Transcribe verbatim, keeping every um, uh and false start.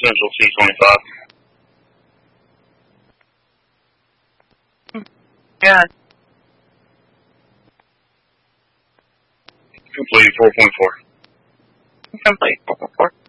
Central C twenty-five. Yeah. Complete four point four. Complete four point four.